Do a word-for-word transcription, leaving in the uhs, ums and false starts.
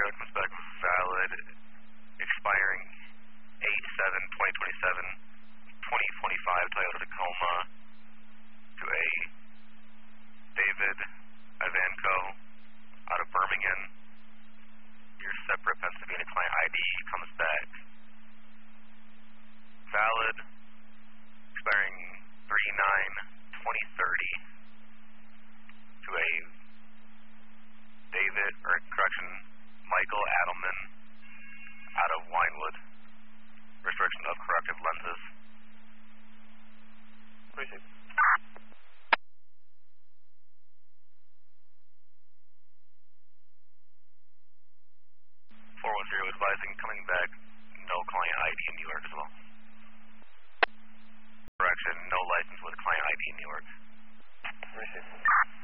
zero comes back valid, expiring eight seven twenty twenty-seven, twenty twenty-five Toyota Tacoma to a David Ivanko out of Birmingham. Your separate Pennsylvania client I D comes back valid, expiring three nine twenty thirty to a David, or correction, Michael Adelman out of Winewood. Restriction of corrective lenses. Appreciate it. four one zero advising, coming back, no client I D in New York as well. Correction, no license with client I D in New York. Appreciate it.